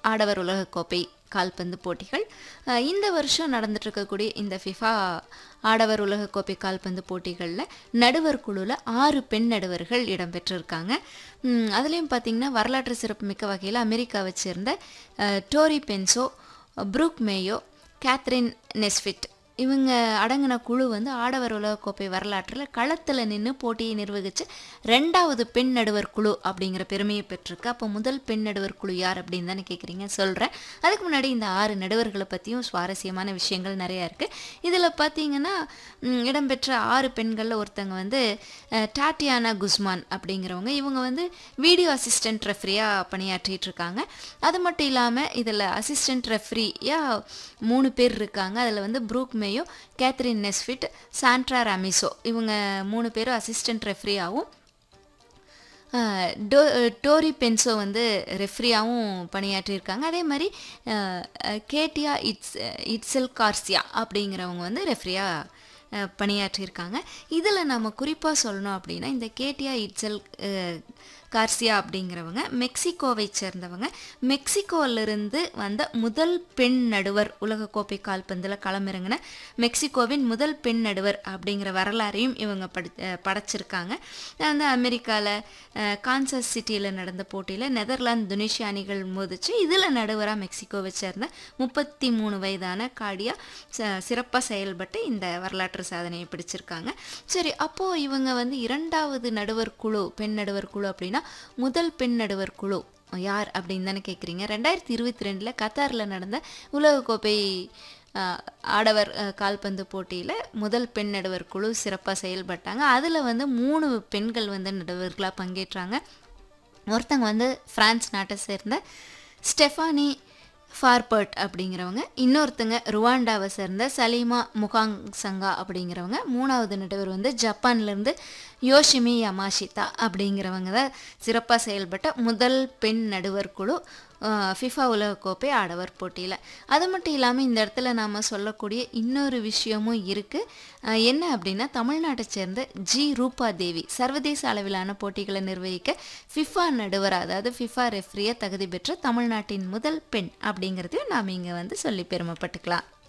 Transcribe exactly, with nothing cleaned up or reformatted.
ஆடவர் உலகக்கோப்பை கால்பந்து போட்டிகள். இந்த வருஷம் நடந்துட்டு இருக்கக்கூடிய இந்த ஃபிஃபா ஆடவர் உலகக்கோப்பை கால்பந்து போட்டிகளில் நடுவர் குழுவில் ஆறு பெண் நடுவர்கள் இடம்பெற்றிருக்காங்க. அதுலேயும் பார்த்திங்கன்னா வரலாற்று சிறப்புமிக்க வகையில் அமெரிக்காவை சேர்ந்த Tory benzo, Brook Mayo, Catherine நெஸ்ஃபிட் இவங்க அடங்கின குழு வந்து ஆடவர் உலகக்கோப்பை வரலாற்றில் களத்தில் நின்று போட்டியை நிர்வகித்து ரெண்டாவது பெண் நடுவர் குழு அப்படிங்கிற பெருமையை பெற்றிருக்கு. அப்போ முதல் பெண் நடுவர் குழு யார் அப்படின்னு தானே கேட்குறீங்க, சொல்கிறேன். அதுக்கு முன்னாடி இந்த ஆறு நடுவர்களை பற்றியும் சுவாரஸ்யமான விஷயங்கள் நிறையா இருக்குது. இதில் பார்த்தீங்கன்னா இடம்பெற்ற ஆறு பெண்களில் ஒருத்தங்க வந்து டாட்டியானா குஸ்மான் அப்படிங்கிறவங்க. இவங்க வந்து வீடியோ அசிஸ்டன்ட் ரெஃப்ரியாக பணியாற்றிட்டு இருக்காங்க. அது மட்டும் இல்லாமல் இதில் அசிஸ்டன்ட் ரெஃப்ரியாக மூணு பேர் இருக்காங்க. அதில் வந்து ப்ரூக் மேயோ, கேத்ரின் நெஸ்ஃபிட், சாண்ட்ரா ராமிசோ இவங்க மூணு பேரும் அசிஸ்டன்ட் ரெஃப்ரியாகவும், டோ டோரி பென்சோ வந்து ரெஃப்ரியாகவும் பணியாற்றியிருக்காங்க. அதே மாதிரி கேட்டியா இட்ஸ் இட்ஸெல் கார்சியா அப்படிங்கிறவங்க வந்து ரெஃப்ரியாக பணியாற்றியிருக்காங்க. இதில் நம்ம குறிப்பாக சொல்லணும் அப்படின்னா இந்த கேட்டியா இட்ஸெல் கார்சியா அப்படிங்கிறவங்க மெக்சிகோவை சேர்ந்தவங்க. மெக்சிகோவிலிருந்து வந்த முதல் பெண் நடுவர், உலகக்கோப்பை கால்பந்தில் களமிறங்கின மெக்சிகோவின் முதல் பெண் நடுவர் அப்படிங்கிற வரலாறையும் இவங்க படி படைச்சிருக்காங்க. அந்த அமெரிக்காவில் கான்சஸ் சிட்டியில் நடந்த போட்டியில் நெதர்லாந்து துனிஷியா அணிகள் மோதிச்சு. இதில் நடுவராக மெக்சிகோவை சேர்ந்த முப்பத்தி மூணு வயதான காடியா சிறப்பாக செயல்பட்டு இந்த வரலாற்று சாதனையை பிடிச்சிருக்காங்க. சரி, அப்போது இவங்க வந்து இரண்டாவது நடுவர் குழு, பெண் நடுவர் குழு அப்படின்னா முதல் பெண் நடுவர் குழு யார் அப்படின்னு தானே கேட்குறீங்க. ரெண்டாயிரத்தி இருபத்தி ரெண்டில் கத்தாரில் நடந்த உலகக்கோப்பை ஆடவர் கால்பந்து போட்டியில் முதல் பெண் நடுவர் குழு சிறப்பாக செயல்பட்டாங்க. அதில் வந்து மூணு பெண்கள் வந்து நடுவர்களாக பங்கேற்றாங்க. ஒருத்தங்க வந்து பிரான்ஸ் நாட்டை சேர்ந்த ஸ்டெஃபானி ஃபார்பர்ட் அப்படிங்கிறவங்க, இன்னொருத்தங்க ருவாண்டாவை சேர்ந்த சலீமா முகாங் சங்கா அப்படிங்கிறவங்க, மூணாவது நடுவர் வந்து ஜப்பான்லேருந்து யோஷிமி யமாஷிதா அப்படிங்கிறவங்க தான் சிறப்பாக செயல்பட்ட முதல் பெண் நடுவர் குழு ஃபிஃபா உலகக்கோப்பை ஆடவர் போட்டியில். அது மட்டும் இல்லாமல் இந்த இடத்துல நாம் சொல்லக்கூடிய இன்னொரு விஷயமும் இருக்குது. என்ன அப்படின்னா தமிழ்நாட்டை சேர்ந்த ஜி ரூபா தேவி சர்வதேச அளவிலான போட்டிகளை நிர்வகிக்க ஃபிஃபா நடுவர், அதாவது ஃபிஃபா ரெஃப்ரியை தகுதி பெற்ற தமிழ்நாட்டின் முதல் பெண் அப்படிங்கிறதையும் நாம் இங்கே வந்து சொல்லி பெருமைப்பட்டுக்கலாம்.